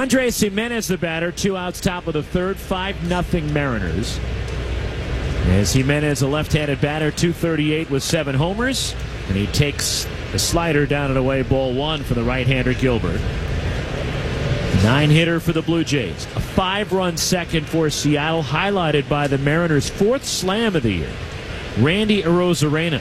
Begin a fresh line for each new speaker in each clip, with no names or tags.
Andres Jimenez, the batter, 2 outs, top of the third, 5-0 Mariners. As Jimenez, a left-handed batter, 238 with 7 homers, and he takes the slider down and away, ball 1 for the right-hander Gilbert. 9-hitter for the Blue Jays. A 5-run second for Seattle, highlighted by the Mariners' 4th slam of the year, Randy Arozarena.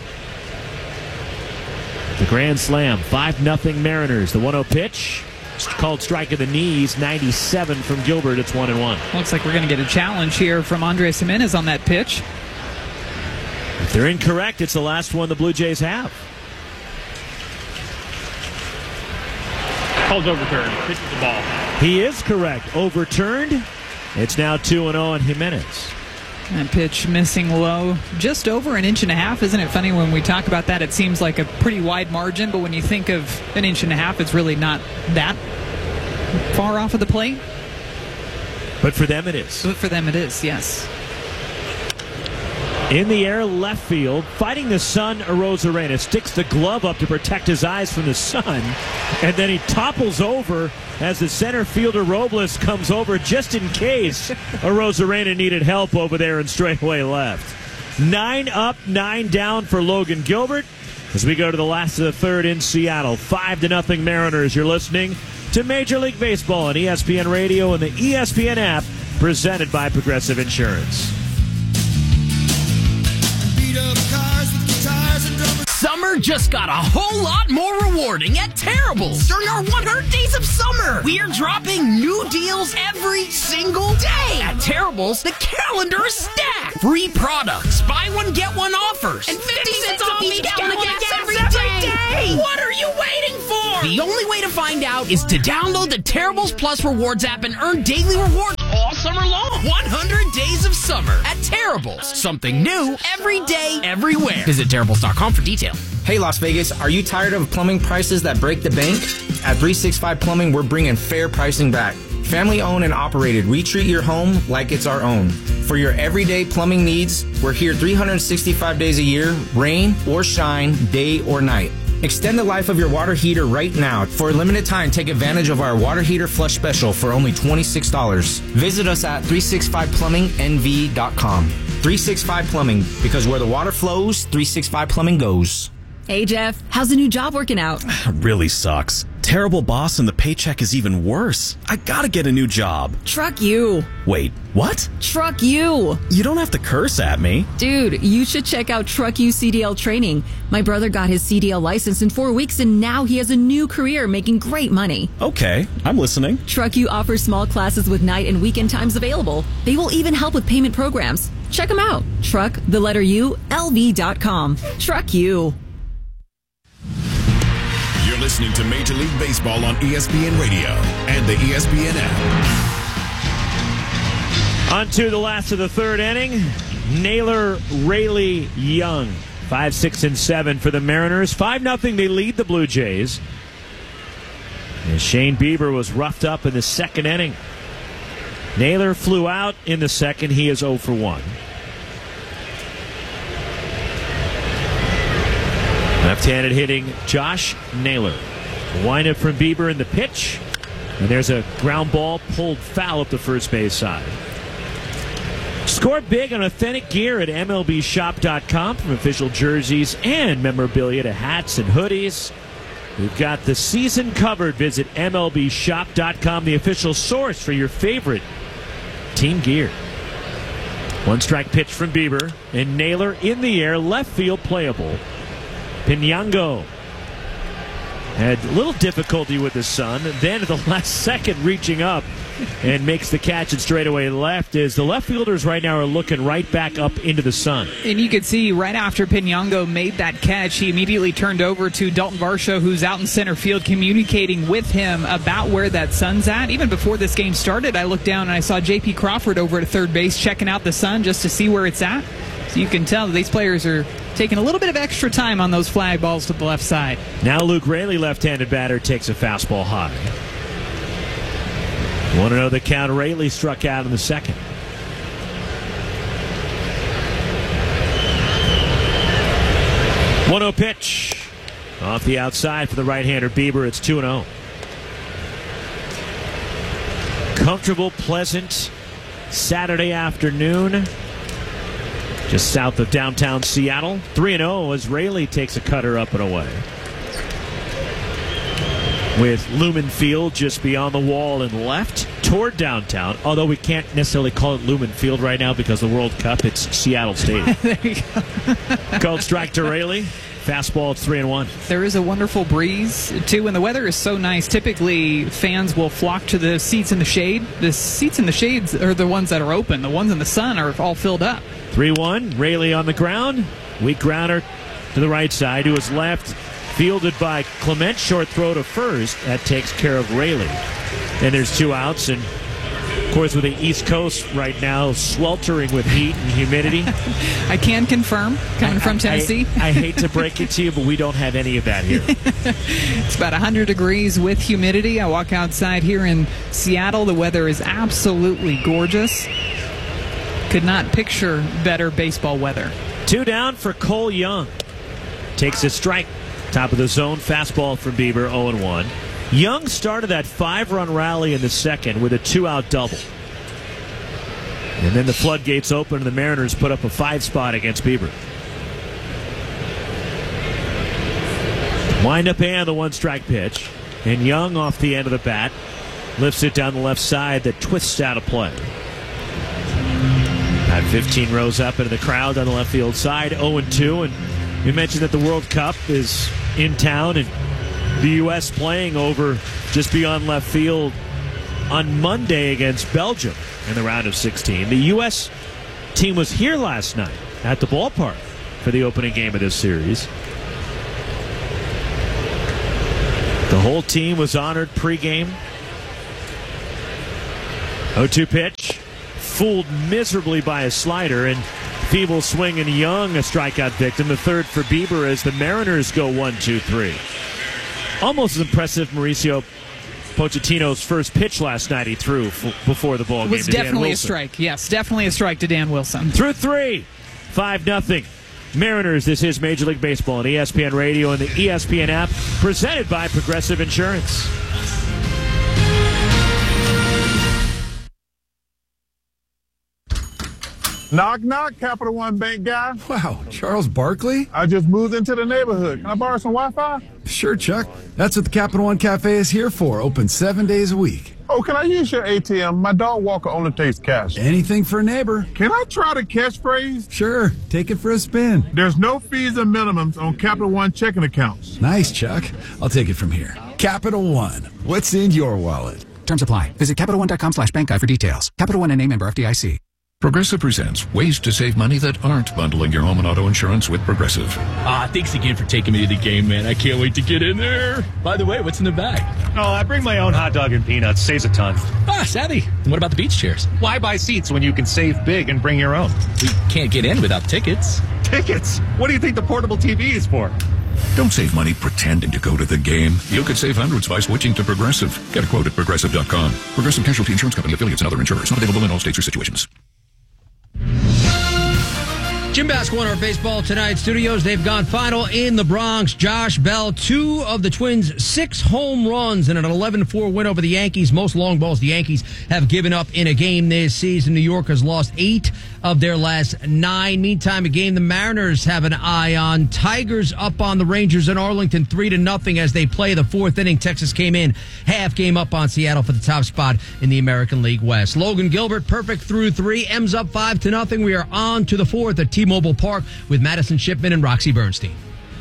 The grand slam, 5-0 Mariners. The 1-0 pitch, called strike of the knees, 97 from Gilbert. It's 1-1.
Looks like we're going to get a challenge here from Andres Jimenez on that pitch.
If they're incorrect, it's the last one the Blue Jays have.
Call's overturned. Pitches the ball.
He is correct. Overturned. It's now 2-0 on Jimenez.
That pitch missing low, just over 1.5 inches. Isn't it funny when we talk about that? It seems like a pretty wide margin, but when you think of 1.5 inches, it's really not that far off of the plate.
But for them it is.
But for them it is, yes.
In the air, left field, fighting the sun, Arozarena sticks the glove up to protect his eyes from the sun, and then he topples over as the center fielder Robles comes over just in case Arozarena needed help over there in straightaway left. 9 up, 9 down for Logan Gilbert as we go to the last of the third in Seattle. 5-0 Mariners. You're listening to Major League Baseball on ESPN Radio and the ESPN app, presented by Progressive Insurance.
Summer just got a whole lot more rewarding at Terrible's during our 100 Days of Summer. We're dropping new deals every single day. At Terrible's, the calendar is stacked. Free products, buy one, get one offers, and 50 cents off each gallon of gas every day. What are you waiting for? The only way to find out is to download the Terrible's Plus Rewards app and earn daily rewards all summer long. 100 Days of Summer at Terrible's. Something new every day, everywhere. Visit Terrible's.com for details.
Hey Las Vegas, are you tired of plumbing prices that break the bank? At 365 Plumbing, we're bringing fair pricing back. Family owned and operated, we treat your home like it's our own. For your everyday plumbing needs, we're here 365 days a year, rain or shine, day or night. Extend the life of your water heater right now. For a limited time, take advantage of our water heater flush special for only $26. Visit us at 365plumbingnv.com. 365 Plumbing, because where the water flows, 365 Plumbing goes.
Hey, Jeff, how's the new job working out?
Really sucks. Terrible boss and the paycheck is even worse. I gotta get a new job.
Truck you.
Wait, what?
Truck you.
You don't have to curse at me.
Dude, you should check out Truck You CDL training. My brother got his CDL license in 4 weeks and now he has a new career making great money.
Okay, I'm listening.
Truck You offers small classes with night and weekend times available. They will even help with payment programs. Check them out. Truck, the letter U, LV.com. Truck You.
You're listening to Major League Baseball on ESPN Radio and the ESPN app.
On to the last of the third inning. Naylor, Rayleigh, Young. 5, 6, and 7 for the Mariners. 5-0 they lead the Blue Jays. And Shane Bieber was roughed up in the second inning. Naylor flew out in the second. He is 0 for 1. Left-handed hitting Josh Naylor. Windup from Bieber in the pitch. And there's a ground ball pulled foul up the first base side. Score big on authentic gear at MLBshop.com, from official jerseys and memorabilia to hats and hoodies. We've got the season covered. Visit MLBshop.com, the official source for your favorite team gear. 1 strike pitch from Bieber, and Naylor in the air, left field playable. Pinango had a little difficulty with the sun, then at the last second reaching up and makes the catch and straightaway left. As the left fielders right now are looking right back up into the sun.
And you could see right after Pinango made that catch, he immediately turned over to Dalton Varsho, who's out in center field, communicating with him about where that sun's at. Even before this game started, I looked down and I saw J.P. Crawford over at third base checking out the sun just to see where it's at. So you can tell that these players are taking a little bit of extra time on those fly balls to the left side.
Now Luke Rayleigh, left-handed batter, takes a fastball high. Want to know the count? Rayleigh struck out in the second. One-0 pitch off the outside for the right-hander Bieber. It's 2-0. Comfortable, pleasant Saturday afternoon just south of downtown Seattle. 3-0 as Rayleigh takes a cutter up and away. With Lumen Field just beyond the wall and left toward downtown. Although we can't necessarily call it Lumen Field right now because the World Cup, it's Seattle Stadium.
There you go.
Called strike to Rayleigh. Fastball at 3-1.
There is a wonderful breeze, too, and the weather is so nice. Typically, fans will flock to the seats in the shade. The seats in the shades are the ones that are open. The ones in the sun are all filled up.
3-1. Rayleigh on the ground. Weak grounder to the right side, to his left. Fielded by Clement. Short throw to first. That takes care of Rayleigh. And there's 2 outs. And, of course, with the East Coast right now sweltering with heat and humidity.
I can confirm, coming from Tennessee.
I hate to break it to you, but we don't have any of that here.
It's about 100 degrees with humidity. I walk outside here in Seattle. The weather is absolutely gorgeous. Could not picture better baseball weather.
2 down for Cole Young. Takes a strike. Top of the zone, fastball from Bieber, 0-1. Young started that 5-run rally in the second with a 2-out double. And then the floodgates open and the Mariners put up a 5 spot against Bieber. Wind up and the 1-strike pitch. And Young off the end of the bat lifts it down the left side that twists out of play. At 15 rows up into the crowd on the left field side, 0-2. And we mentioned that the World Cup is in town and the U.S. playing over just beyond left field on Monday against Belgium in the round of 16. The U.S. team was here last night at the ballpark for the opening game of this series. The whole team was honored pregame. 0-2 pitch. Fooled miserably by a slider, and feeble swing, and Young a strikeout victim. The third for Bieber as the Mariners go 1-2-3. Almost as impressive Mauricio Pochettino's first pitch last night he threw before the ball game.
It was definitely a strike. Yes, definitely a strike to Dan Wilson.
Through 3, 5-0. Mariners. This is Major League Baseball on ESPN Radio and the ESPN app, presented by Progressive Insurance.
Knock, knock, Capital One Bank guy.
Wow, Charles Barkley?
I just moved into the neighborhood. Can I borrow some Wi-Fi?
Sure, Chuck. That's what the Capital One Cafe is here for. Open 7 days a week.
Oh, can I use your ATM? My dog walker only takes cash.
Anything for a neighbor.
Can I try the catchphrase?
Sure, take it for a spin.
There's no fees or minimums on Capital One checking accounts.
Nice, Chuck. I'll take it from here. Capital One. What's in your wallet?
Terms apply. Visit CapitalOne.com/bankguide for details. Capital One and a member FDIC.
Progressive presents ways to save money that aren't bundling your home and auto insurance with Progressive.
Thanks again for taking me to the game, man. I can't wait to get in there. By the way, what's in the bag?
Oh, I bring my own hot dog and peanuts. Saves a ton.
Savvy. And what about the beach chairs?
Why buy seats when you can save big and bring your own?
We can't get in without tickets.
Tickets? What do you think the portable TV is for?
Don't save money pretending to go to the game. You could save hundreds by switching to Progressive. Get a quote at Progressive.com. Progressive Casualty Insurance Company, affiliates, and other insurers. Not available in all states or situations.
Jim Basco on our baseball tonight studios. They've gone final in the Bronx. Josh Bell, 2 of the Twins' 6 home runs in an 11-4 win over the Yankees. Most long balls the Yankees have given up in a game this season. New York has lost 8 of their last 9. Meantime, a game the Mariners have an eye on. Tigers up on the Rangers in Arlington 3-0 as they play the 4th inning. Texas came in half game up on Seattle for the top spot in the American League West. Logan Gilbert perfect through 3. M's up 5-0. We are on to the 4th at T-Mobile Park with Madison Shipman and Roxy Bernstein.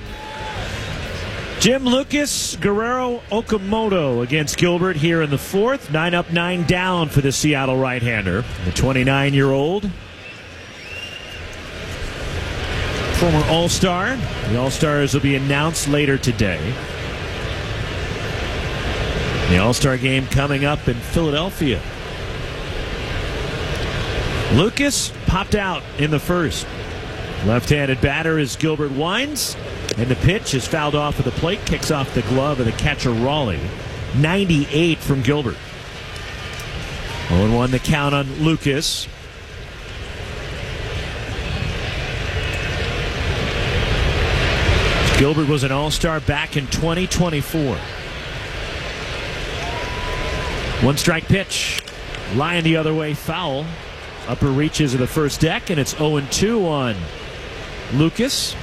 Jim Lucas, Guerrero, Okamoto against Gilbert here in the 4th. 9 up, 9 down for the Seattle right-hander. The 29-year-old. Former All-Star. The All-Stars will be announced later today. The All-Star game coming up in Philadelphia. Lucas popped out in the first. Left-handed batter as Gilbert winds, and the pitch is fouled off of the plate, kicks off the glove of the catcher Raleigh. 98 from Gilbert. 0-1 the count on Lucas. Gilbert was an All-Star back in 2024. 1-strike pitch. Line the other way, foul. Upper reaches of the first deck, and it's 0-2 on Lucas.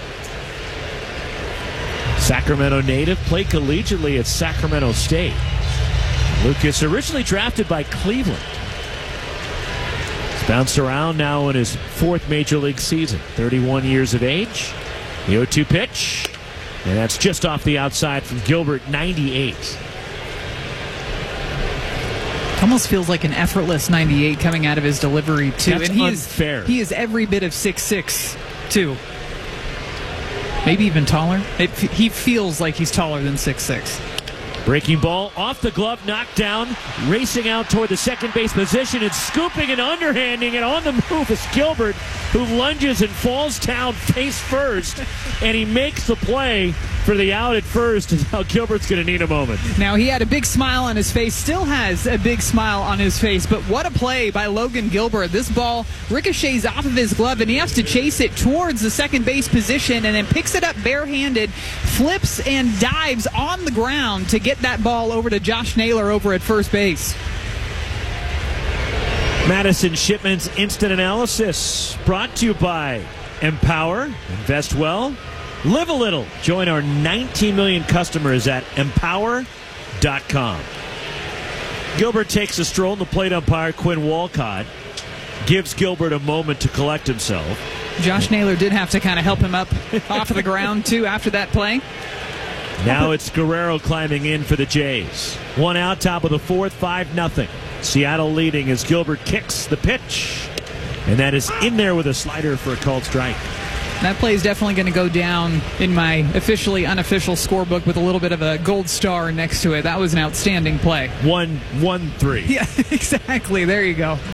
Sacramento native, played collegiately at Sacramento State. Lucas originally drafted by Cleveland. He's bounced around now in his 4th major league season. 31 years of age. The 0-2 pitch. And that's just off the outside from Gilbert, 98.
Almost feels like an effortless 98 coming out of his delivery, too.
That's
and
unfair.
He is every bit of 6'6", too. Maybe even taller. He feels like he's taller than 6'6".
Breaking ball off the glove, knocked down, racing out toward the second base position and scooping and underhanding it on the move is Gilbert, who lunges and falls down face first, and he makes the play for the out at first. And now Gilbert's going to need a moment.
Now, he had a big smile on his face, still has a big smile on his face, but what a play by Logan Gilbert. This ball ricochets off of his glove, and he has to chase it towards the second base position and then picks it up barehanded, flips and dives on the ground to get that ball over to Josh Naylor over at first base.
Madison Shipman's Instant Analysis brought to you by Empower. Invest well. Live a little. Join our 19 million customers at empower.com. Gilbert takes a stroll, and the plate umpire, Quinn Walcott, gives Gilbert a moment to collect himself.
Josh Naylor did have to kind of help him up off of the ground, too, after that play.
Now it's Guerrero climbing in for the Jays. 1 out, top of the 4th, 5-0. Seattle leading as Gilbert kicks the pitch. And that is in there with a slider for a called strike.
That play is definitely going to go down in my officially unofficial scorebook with a little bit of a gold star next to it. That was an outstanding play.
1-1-3.
Yeah, exactly. There you go.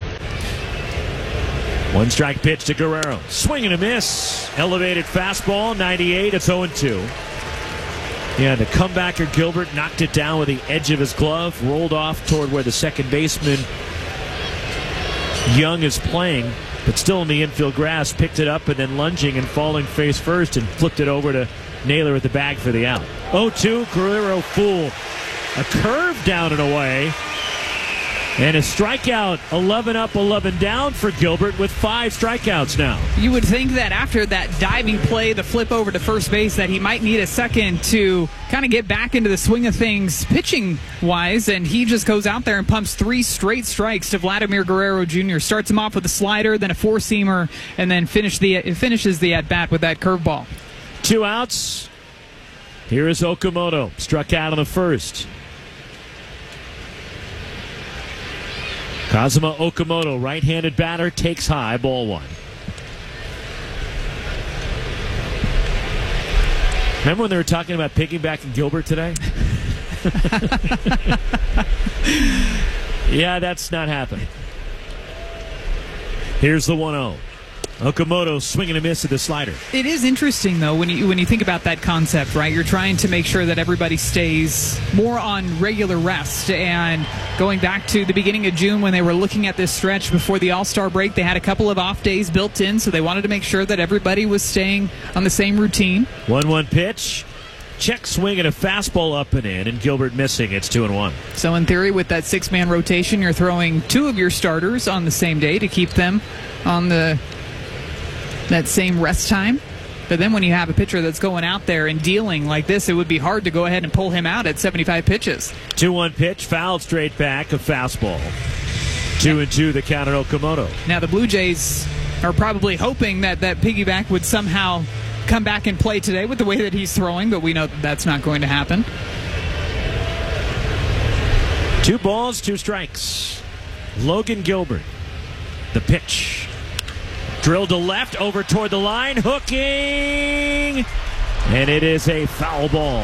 1 strike pitch to Guerrero. Swing and a miss. Elevated fastball, 98. It's 0-2. Yeah, the comebacker Gilbert knocked it down with the edge of his glove, rolled off toward where the second baseman Young is playing, but still in the infield grass, picked it up and then lunging and falling face first and flipped it over to Naylor at the bag for the out. 0-2, Guerrero fool. A curve down and away. And a strikeout, 11 up, 11 down for Gilbert with 5 strikeouts now.
You would think that after that diving play, the flip over to first base, that he might need a second to kind of get back into the swing of things pitching-wise, and he just goes out there and pumps 3 straight strikes to Vladimir Guerrero Jr. Starts him off with a slider, then a four-seamer, and then finishes the at-bat with that curveball.
2 outs. Here is Okamoto, struck out on the first. Kazuma Okamoto, right-handed batter, takes high, ball 1. Remember when they were talking about piggybacking Gilbert today? Yeah, that's not happening. Here's the 1-0. Okamoto swinging a miss at the slider.
It is interesting, though, when you think about that concept, right? You're trying to make sure that everybody stays more on regular rest. And going back to the beginning of June when they were looking at this stretch before the All-Star break, they had a couple of off days built in, so they wanted to make sure that everybody was staying on the same routine.
1-1 pitch. Check swing and a fastball up and in, and Gilbert missing. It's 2-1.
So in theory, with that 6-man rotation, you're throwing 2 of your starters on the same day to keep them on that same rest time. But then when you have a pitcher that's going out there and dealing like this, it would be hard to go ahead and pull him out at 75 pitches.
2-1 pitch, fouled straight back, a fastball. 2-2 the count at Okamoto.
Now the Blue Jays are probably hoping that piggyback would somehow come back and play today with the way that he's throwing, but we know that that's not going to happen.
2 balls, 2 strikes. Logan Gilbert, the pitch. Drilled to left, over toward the line, hooking, and it is a foul ball.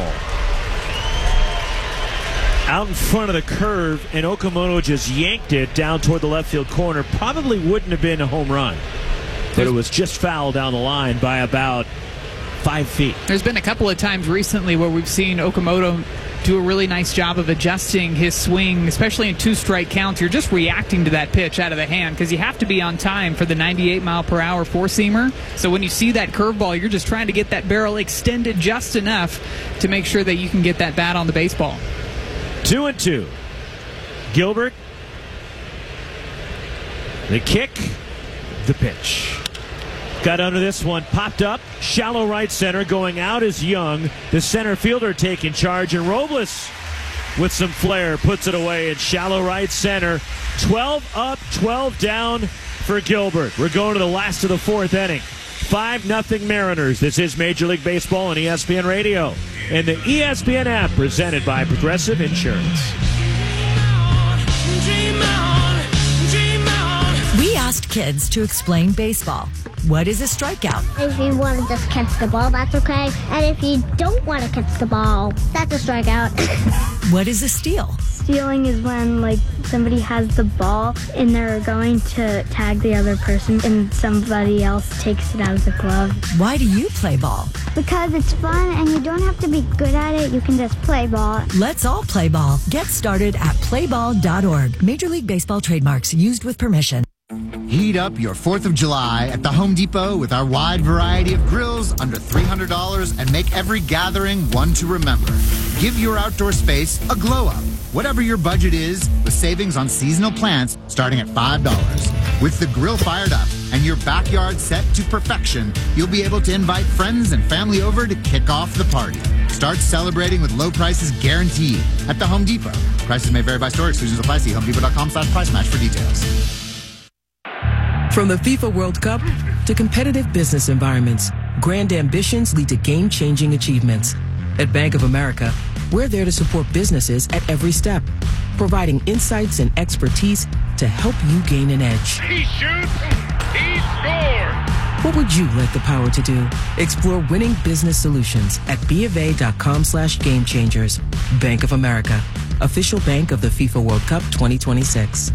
Out in front of the curve, and Okamoto just yanked it down toward the left field corner. Probably wouldn't have been a home run, but it was just foul down the line by about 5 feet.
There's been a couple of times recently where we've seen Okamoto do a really nice job of adjusting his swing, especially in 2-strike counts. You're just reacting to that pitch out of the hand because you have to be on time for the 98-mile-per-hour four-seamer. So when you see that curveball, you're just trying to get that barrel extended just enough to make sure that you can get that bat on the baseball.
2-2. Gilbert The kick, the pitch. Got under this one, popped up, shallow right center, going out is Young. The center fielder taking charge, and Robles with some flair puts it away in shallow right center. 12 up, 12 down for Gilbert. We're going to the last of the fourth inning. 5-0 Mariners. This is Major League Baseball on ESPN Radio and the ESPN app, presented by Progressive Insurance.
We asked kids to explain baseball. What is a strikeout?
If you want to just catch the ball, that's okay. And if you don't want to catch the ball, that's a strikeout.
What is a steal?
Stealing is when, somebody has the ball and they're going to tag the other person and somebody else takes it out of the glove.
Why do you play ball?
Because it's fun and you don't have to be good at it. You can just play ball.
Let's all play ball. Get started at playball.org. Major League Baseball trademarks used with permission.
Heat up your 4th of July at the Home Depot with our wide variety of grills under $300 and make every gathering one to remember. Give your outdoor space a glow up. Whatever your budget is, with savings on seasonal plants starting at $5. With the grill fired up and your backyard set to perfection, you'll be able to invite friends and family over to kick off the party. Start celebrating with low prices guaranteed at the Home Depot. Prices may vary by store. Exclusions apply. See HomeDepot.com/price match for details.
From the FIFA World Cup to competitive business environments, grand ambitions lead to game-changing achievements. At Bank of America, we're there to support businesses at every step, providing insights and expertise to help you gain an edge.
He shoots, he scores!
What would you like the power to do? Explore winning business solutions at BofA.com/gamechangers. Bank of America, official bank of the FIFA World Cup 2026.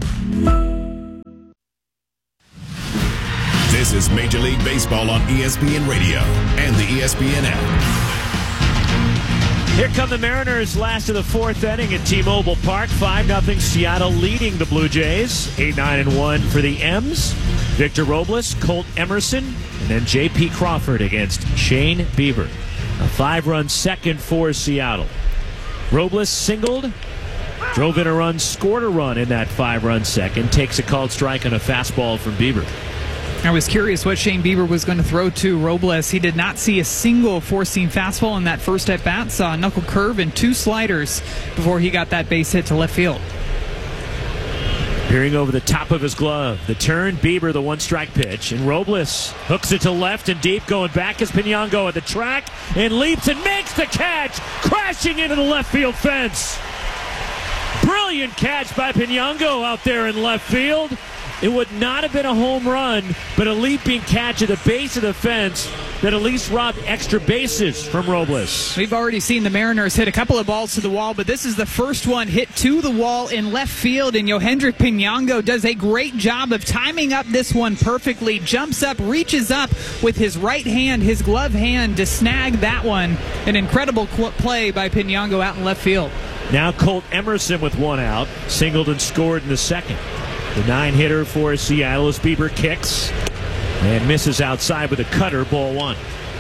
This is Major League Baseball on ESPN Radio and the ESPN app.
Here come the Mariners, last of the fourth inning at T-Mobile Park. 5-0 Seattle leading the Blue Jays. 8-9-1 for the M's. Victor Robles, Colt Emerson, and then J.P. Crawford against Shane Bieber. A 5-run second for Seattle. Robles singled, drove in a run, scored a run in that 5-run second. Takes a called strike on a fastball from Bieber.
I was curious what Shane Bieber was going to throw to Robles. He did not see a single four-seam fastball in that first at-bat. Saw a knuckle curve and two sliders before he got that base hit to left field.
Peering over the top of his glove. The turn, Bieber, the one-strike pitch. And Robles hooks it to left and deep. Going back is Pinango at the track. And leaps and makes the catch. Crashing into the left field fence. Brilliant catch by Pinango out there in left field. It would not have been a home run, but a leaping catch at the base of the fence that at least robbed extra bases from Robles.
We've already seen the Mariners hit a couple of balls to the wall, but this is the first one hit to the wall in left field, and Yohendrick Pinango does a great job of timing up this one perfectly. Jumps up, reaches up with his right hand, his glove hand, to snag that one. An incredible play by Pinango out in left field.
Now Colt Emerson with one out, singled and scored in the second. The 9-hitter for Seattle as Bieber kicks and misses outside with a cutter, ball one.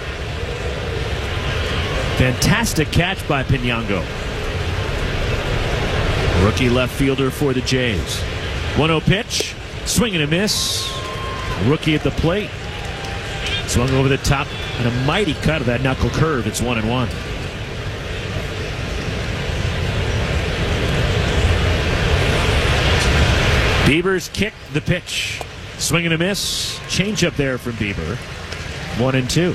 Fantastic catch by Pinango. Rookie left fielder for the Jays. 1-0 pitch, swing and a miss. Rookie at the plate. Swung over the top and a mighty cut of that knuckle curve. It's 1-1. Bieber's kick, the pitch. Swing and a miss. Change up there from Bieber. 1-2.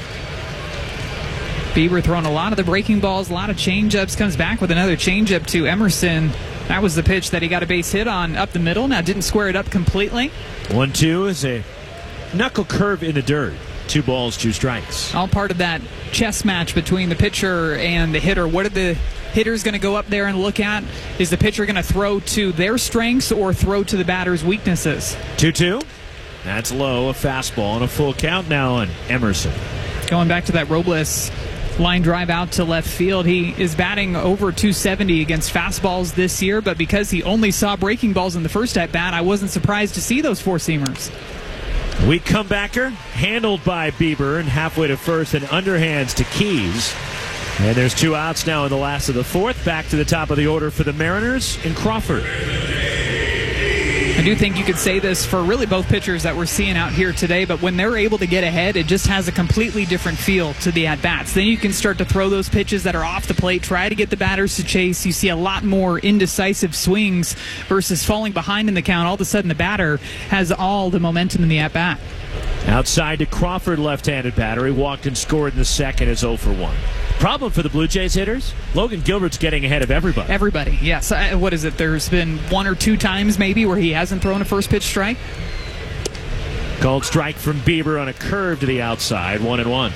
Bieber throwing a lot of the breaking balls, a lot of change-ups. Comes back with another change-up to Emerson. That was the pitch that he got a base hit on up the middle. Now didn't square it up completely.
1-2 is a knuckle curve in the dirt. 2 balls, 2 strikes.
All part of that chess match between the pitcher and the hitter. What are the hitters going to go up there and look at? Is the pitcher going to throw to their strengths or throw to the batter's weaknesses?
2-2. That's low. A fastball and a full count now on Emerson.
Going back to that Robles line drive out to left field. He is batting over 270 against fastballs this year, but because he only saw breaking balls in the first at-bat, I wasn't surprised to see those four-seamers.
Weak comebacker, handled by Bieber, and halfway to first and underhands to Keys. And there's 2 outs now in the last of the fourth. Back to the top of the order for the Mariners in Crawford.
I do think you could say this for really both pitchers that we're seeing out here today, but when they're able to get ahead, it just has a completely different feel to the at-bats. Then you can start to throw those pitches that are off the plate, try to get the batters to chase. You see a lot more indecisive swings versus falling behind in the count. All of a sudden, the batter has all the momentum in the at-bat.
Outside to Crawford, left-handed batter. He walked and scored in the second. Is 0 for 1. Problem for the Blue Jays hitters, Logan Gilbert's getting ahead of everybody.
Everybody, yes. What is it? There's been 1 or 2 times maybe where he hasn't thrown a first pitch strike.
Called strike from Bieber on a curve to the outside, 1-1.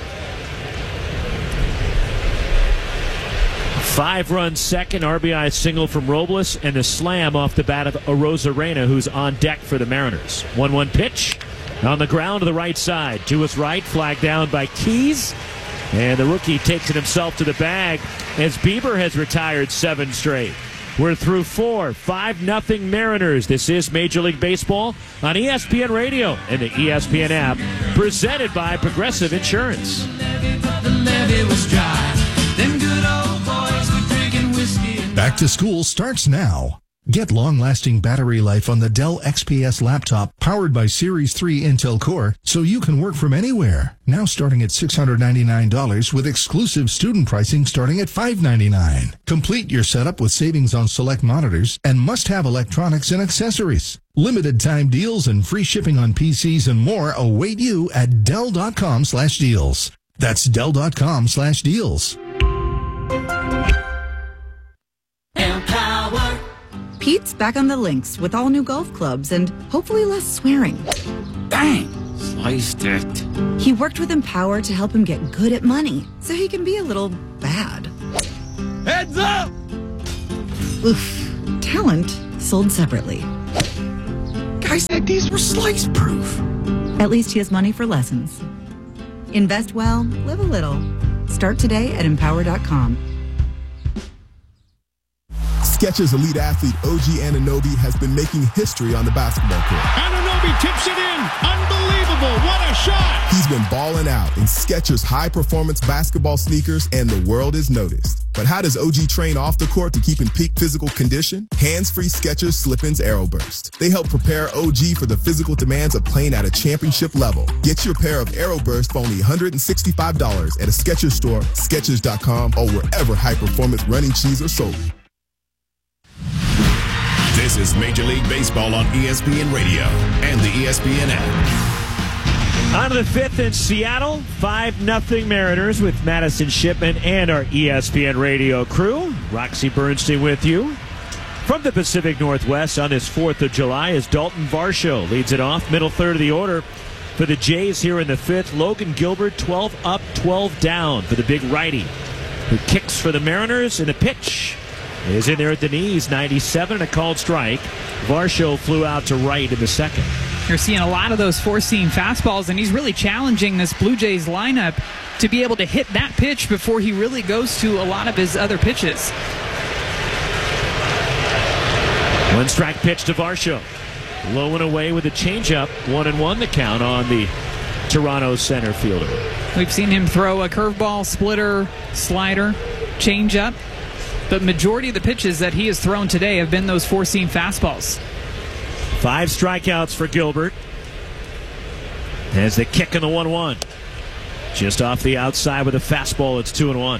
5-run second, RBI single from Robles, and the slam off the bat of Arozarena, who's on deck for the Mariners. 1-1 pitch on the ground to the right side. To his right, flagged down by Keys. And the rookie takes it himself to the bag as Bieber has retired 7 straight. We're through 4, 5-0 Mariners. This is Major League Baseball on ESPN Radio and the ESPN app, presented by Progressive Insurance.
Back to school starts now. Get long-lasting battery life on the Dell XPS laptop powered by Series 3 Intel Core so you can work from anywhere. Now starting at $699 with exclusive student pricing starting at $599. Complete your setup with savings on select monitors and must-have electronics and accessories. Limited time deals and free shipping on PCs and more await you at Dell.com/deals. That's Dell.com/deals.
Pete's back on the links with all new golf clubs and hopefully less swearing.
Bang! Sliced it.
He worked with Empower to help him get good at money so he can be a little bad.
Heads up!
Oof. Talent sold separately.
Guy said these were slice proof.
At least he has money for lessons. Invest well, live a little. Start today at Empower.com.
Skechers elite athlete OG Anunoby has been making history on the basketball court.
Anunoby tips it in. Unbelievable. What a shot.
He's been balling out in Skechers high-performance basketball sneakers, and the world is noticed. But how does OG train off the court to keep in peak physical condition? Hands-free Skechers Slip-ins Aeroburst. They help prepare OG for the physical demands of playing at a championship level. Get your pair of Aeroburst for only $165 at a Skechers store, Skechers.com, or wherever high-performance running shoes are sold. This is Major League Baseball on ESPN Radio and the ESPN app.
On to the 5th in Seattle, 5-0 Mariners with Madison Shipman and our ESPN Radio crew. Roxy Bernstein with you. From the Pacific Northwest on this 4th of July as Dalton Varsho leads it off, middle third of the order for the Jays here in the 5th. Logan Gilbert 12 up, 12 down for the big righty who kicks for the Mariners, and the pitch is in there at the knees, 97 and a called strike. Varsho flew out to right in the second.
You're seeing a lot of those four-seam fastballs, and he's really challenging this Blue Jays lineup to be able to hit that pitch before he really goes to a lot of his other pitches.
1-strike pitch to Varsho. Low and away with a changeup. 1-1 the count on the Toronto center fielder.
We've seen him throw a curveball, splitter, slider, changeup. The majority of the pitches that he has thrown today have been those four-seam fastballs.
5 strikeouts for Gilbert. As they kick in the 1-1. Just off the outside with a fastball, it's 2-1.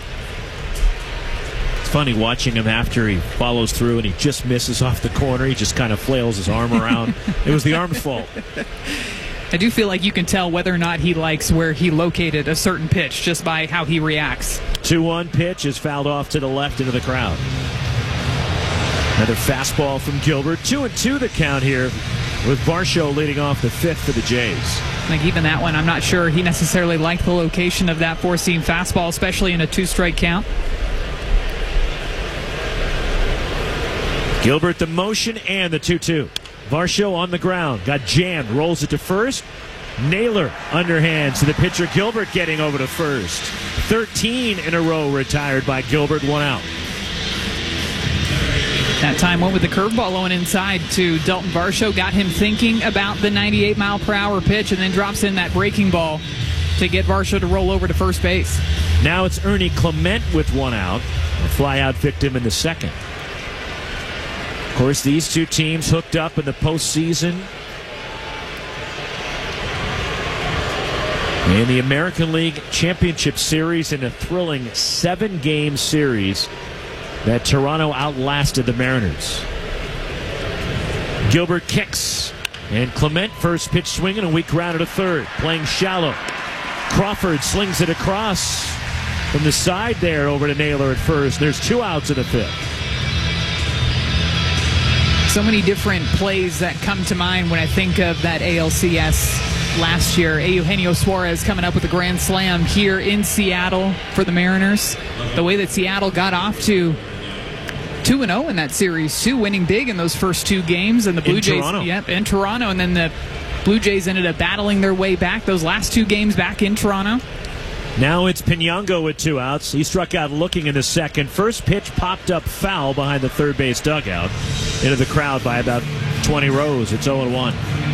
It's funny watching him after he follows through and he just misses off the corner. He just kind of flails his arm around. It was the arm's fault.
I do feel like you can tell whether or not he likes where he located a certain pitch just by how he reacts.
2-1 pitch is fouled off to the left into the crowd. Another fastball from Gilbert. 2-2 the count here with Varsho leading off the 5th for the Jays.
Like even that one, I'm not sure he necessarily liked the location of that four-seam fastball, especially in a 2-strike count.
Gilbert the motion and the 2-2. Varsho on the ground, got jammed, rolls it to first. Naylor underhands to the pitcher. Gilbert getting over to first. 13 in a row retired by Gilbert, 1 out.
That time went with the curveball going inside to Dalton Varsho, got him thinking about the 98-mile-per-hour pitch, and then drops in that breaking ball to get Varsho to roll over to first base.
Now it's Ernie Clement with 1 out, a fly-out victim in the second. Of course, these two teams hooked up in the postseason. In the American League Championship Series in a thrilling 7-game series that Toronto outlasted the Mariners. Gilbert kicks, and Clement first pitch swinging, a weak ground to third, playing shallow. Crawford slings it across from the side there over to Naylor at first. There's 2 outs in the 5th.
So many different plays that come to mind when I think of that ALCS last year. Eugenio Suarez coming up with a grand slam here in Seattle for the Mariners. The way that Seattle got off to 2-0 in that series, too, winning big in those first 2 games, and the Blue Jays, in Toronto, and then the Blue Jays ended up battling their way back those last 2 games back in Toronto.
Now it's Pinango with 2 outs. He struck out looking in the second. First pitch popped up foul behind the third base dugout into the crowd by about 20 rows. It's 0-1.